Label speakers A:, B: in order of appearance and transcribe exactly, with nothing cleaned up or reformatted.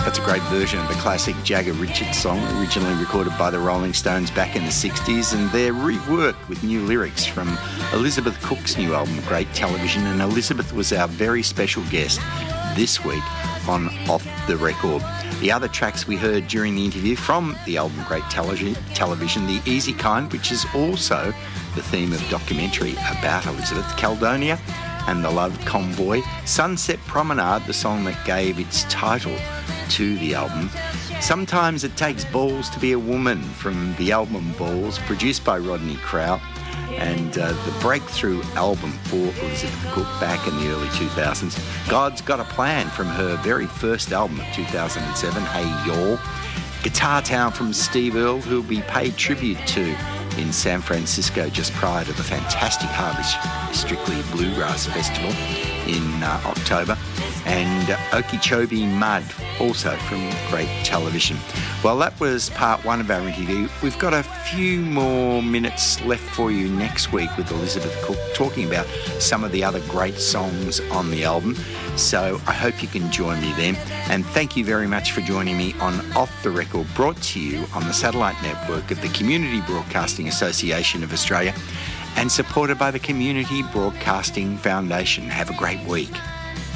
A: That's a great version of the classic Jagger Richards song, originally recorded by the Rolling Stones back in the sixties, and they're reworked with new lyrics from Elizabeth Cook's new album, Great Television, and Elizabeth was our very special guest this week on Off the Record. The other tracks we heard during the interview from the album Great Tele- Television, The Easy Kind, which is also the theme of documentary about Elizabeth, Caledonia and the Love Convoy, Sunset Promenade, the song that gave its title to the album, Sometimes It Takes Balls to Be a Woman from the album Balls, produced by Rodney Crowell, and uh, the breakthrough album for Elizabeth Cook back in the early two thousands, God's Got a Plan from her very first album of two thousand seven, Hey Y'all, Guitar Town from Steve Earle, who will be paid tribute to in San Francisco just prior to the fantastic Harvest Strictly Bluegrass Festival in uh, October, and uh, Okeechobee Mud, also from Great Television. Well, that was part one of our interview. We've got a few more minutes left for you next week with Elizabeth Cook, talking about some of the other great songs on the album. So I hope you can join me then. And thank you very much for joining me on Off the Record, brought to you on the satellite network of the Community Broadcasting Association of Australia and supported by the Community Broadcasting Foundation. Have a great week.